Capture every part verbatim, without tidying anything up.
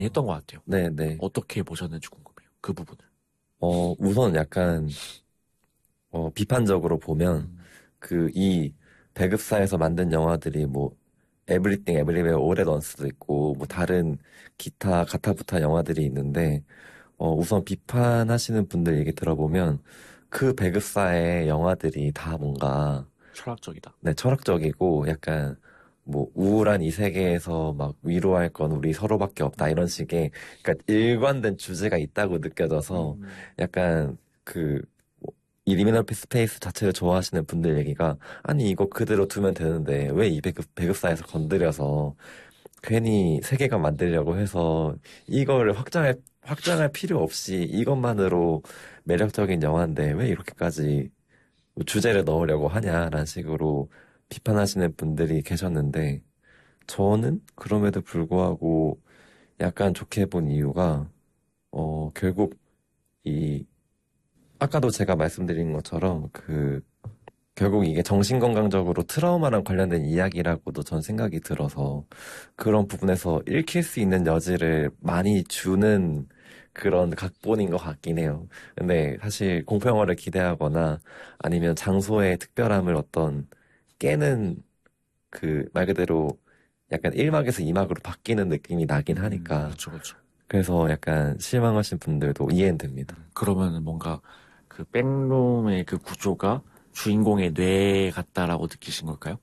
했던 것 같아요. 네네. 어떻게 보셨는지 궁금해요. 그 부분을. 어, 우선 약간, 어, 비판적으로 보면, 음. 그, 이, 배급사에서 만든 영화들이 뭐, 에브리띵 에브리웨어 올 앳 원스도 있고, 뭐, 다른 기타, 가타부타 영화들이 있는데, 어, 우선 비판하시는 분들 얘기 들어보면, 그 배급사의 영화들이 다 뭔가, 철학적이다. 네, 철학적이고, 약간, 뭐, 우울한 이 세계에서 막 위로할 건 우리 서로밖에 없다, 이런 식의, 그러니까 일관된 주제가 있다고 느껴져서, 음. 약간, 그, 뭐, 이 리미널 스페이스 자체를 좋아하시는 분들 얘기가, 아니, 이거 그대로 두면 되는데, 왜 이 배급, 배급사에서 건드려서, 괜히 세계관 만들려고 해서, 이거를 확장할, 확장할 필요 없이 이것만으로 매력적인 영화인데, 왜 이렇게까지 주제를 넣으려고 하냐라는 식으로 비판하시는 분들이 계셨는데, 저는 그럼에도 불구하고 약간 좋게 본 이유가, 어, 결국 이, 아까도 제가 말씀드린 것처럼 그, 결국 이게 정신건강적으로 트라우마랑 관련된 이야기라고도 전 생각이 들어서 그런 부분에서 읽힐 수 있는 여지를 많이 주는 그런 각본인 것 같긴 해요. 근데 사실 공포영화를 기대하거나 아니면 장소의 특별함을 어떤 깨는 그 말 그대로 약간 일 막에서 이 막으로 바뀌는 느낌이 나긴 음, 하니까 그렇죠, 그렇죠. 그래서 약간 실망하신 분들도 이해는 됩니다. 그러면 뭔가 그 백룸의 그 구조가 주인공의 뇌 같다라고 느끼신 걸까요?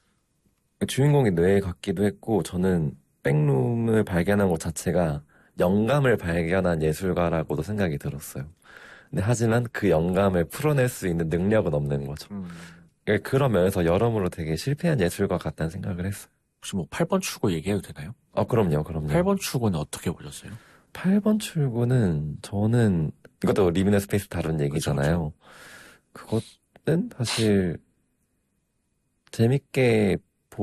주인공이 뇌에 같기도 했고, 저는 백룸을 발견한 것 자체가 영감을 발견한 예술가라고도 생각이 들었어요. 근데 하지만 그 영감을 풀어낼 수 있는 능력은 없는 거죠. 음. 그러니까 그런 면에서 여러모로 되게 실패한 예술가 같다는 생각을 했어요. 혹시 뭐 팔 번 출구 얘기해도 되나요? 아, 그럼요, 그럼요. 팔 번 출구는 어떻게 보셨어요? 팔 번 출구는 저는, 이것도 리미너 스페이스 다룬 그쵸, 얘기잖아요. 그것은 사실 재밌게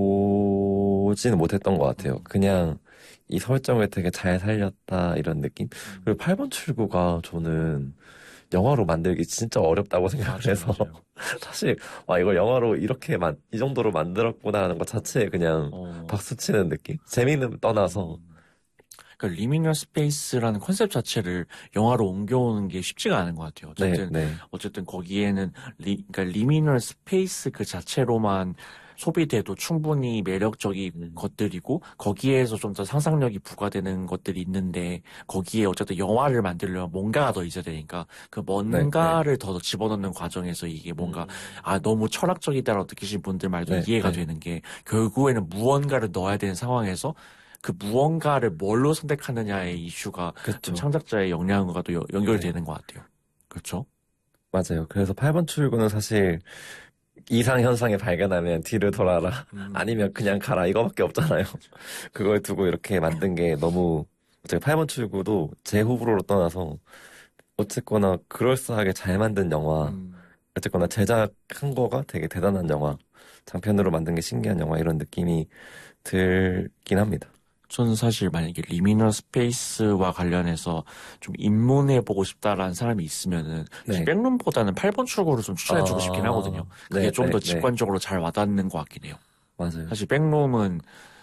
보지는 못했던 것 같아요. 음. 그냥 이 설정을 되게 잘 살렸다 이런 느낌? 음. 그리고 팔 번 출구가 저는 영화로 만들기 진짜 어렵다고 생각을 맞아요, 해서 맞아요. 사실 와 이걸 영화로 이렇게 만, 이 정도로 만들었구나 하는 것 자체에 그냥 어. 박수 치는 느낌? 재미는 떠나서 음. 그러니까 리미널 스페이스라는 컨셉 자체를 영화로 옮겨오는 게 쉽지가 않은 것 같아요. 네, 어쨌든 네, 어쨌든 거기에는 리, 그러니까 리미널 스페이스 그 자체로만 소비돼도 충분히 매력적인 음, 것들이고 거기에서 좀 더 상상력이 부과되는 것들이 있는데 거기에 어쨌든 영화를 만들려면 뭔가가 더 있어야 되니까 그 네, 네, 뭔가를 더 집어넣는 과정에서 이게 뭔가 음, 아 너무 철학적이다라고 느끼신 분들 말도 네, 이해가 네, 되는 게 결국에는 무언가를 넣어야 되는 상황에서 그 무언가를 뭘로 선택하느냐의 이슈가 좀 그렇죠. 창작자의 역량과 또 여- 네, 연결되는 것 같아요. 그렇죠? 맞아요. 그래서 팔 번 출구는 사실 이상 현상을 발견하면 뒤를 돌아라. 음, 아니면 그냥 가라. 이거밖에 없잖아요. 그걸 두고 이렇게 만든 게 너무, 제가 팔 번 출구도 제 호불호로 떠나서, 어쨌거나 그럴싸하게 잘 만든 영화, 음. 어쨌거나 제작한 거가 되게 대단한 영화, 장편으로 만든 게 신기한 영화, 이런 느낌이 들긴 합니다. 저는 사실 만약에 리미널 스페이스와 관련해서 좀 입문해보고 싶다라는 사람이 있으면은 사실 네. 백룸보다는 팔 번 출구를 좀 추천해주고 싶긴 하거든요. 아, 그게 네, 좀 네, 더 네. 직관적으로 잘 와닿는 것 같긴 해요. 맞아요. 사실 백룸은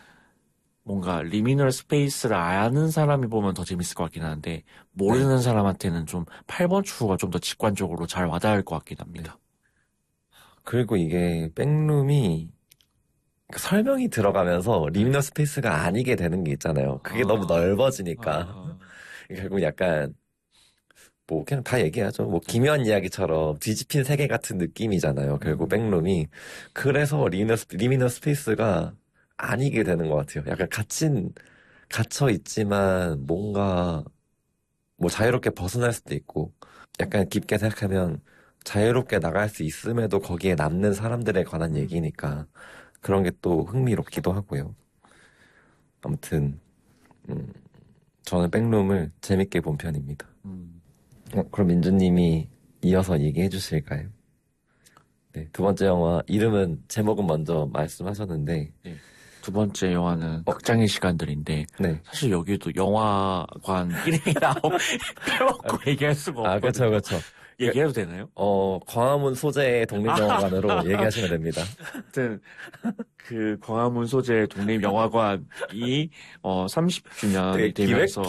뭔가 리미널 스페이스를 아는 사람이 보면 더 재밌을 것 같긴 한데 네, 모르는 사람한테는 좀 팔 번 출구가 좀 더 직관적으로 잘 와닿을 것 같긴 네. 합니다. 그리고 이게 백룸이 그 설명이 들어가면서 네. 리미너 스페이스가 아니게 되는 게 있잖아요. 그게 너무 아, 넓어지니까. 아, 결국 약간 뭐 그냥 다 얘기하죠. 뭐 네. 기묘한 이야기처럼 뒤집힌 세계 같은 느낌이잖아요. 결국 음, 백룸이. 그래서 리미너, 스- 리미너 스페이스가 아니게 되는 것 같아요. 약간 갇힌, 갇혀 있지만 뭔가 뭐 자유롭게 벗어날 수도 있고 약간 깊게 생각하면 자유롭게 나갈 수 있음에도 거기에 남는 사람들에 관한 음, 얘기니까 그런 게 또 흥미롭기도 하고요. 아무튼 음, 저는 백룸을 재밌게 본 편입니다. 음. 어, 그럼 민주님이 이어서 얘기해 주실까요? 네, 두 번째 영화 이름은 제목은 먼저 말씀하셨는데 네. 두 번째 영화는 어, 극장의 시간들인데 네. 사실 여기도 영화관 이름이 나오 아, 빼먹고 얘기할 수가 아, 그렇죠, 없거든요. 그렇죠. 그, 얘기해도 되나요? 어, 광화문 소재 아, 독립영화관으로 얘기하시면 됩니다. 하여튼 그 광화문 소재 독립영화관이 어 삼십 주년이 되게 기획, 되면서